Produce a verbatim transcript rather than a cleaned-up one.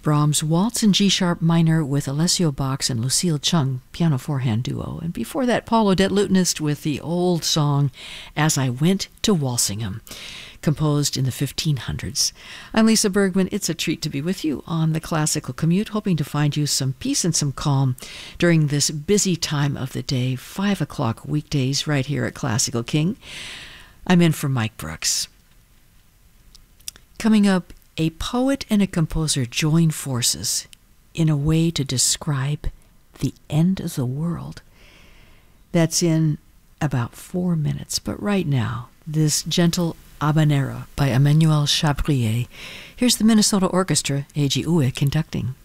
Brahms' Waltz in G-sharp minor with Alessio Box and Lucille Chung, piano four-hand duo. And before that, Paul Odette Lutenist with the old song, As I Went to Walsingham, composed in the fifteen hundreds. I'm Lisa Bergman. It's a treat to be with you on the Classical Commute, hoping to find you some peace and some calm during this busy time of the day, five o'clock weekdays right here at Classical King. I'm in for Mike Brooks. Coming up, a poet and a composer join forces in a way to describe the end of the world. That's in about four minutes. But right now, this gentle habanera by Emmanuel Chabrier. Here's the Minnesota Orchestra, A G Uwe, conducting.